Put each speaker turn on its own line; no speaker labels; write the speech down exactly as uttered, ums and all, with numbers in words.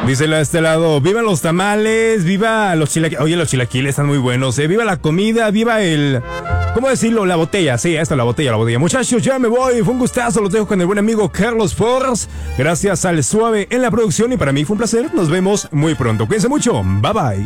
Díselo a este lado, vivan los tamales, viva los chilaquiles. Oye, los chilaquiles están muy buenos, ¿eh? Viva la comida, viva el... ¿Cómo decirlo? La botella, sí, esto, la botella, la botella. Muchachos, ya me voy, fue un gustazo, los dejo con el buen amigo Carlos Force. Gracias al Suave en la producción y para mí fue un placer. Nos vemos muy pronto. Cuídense mucho, bye bye.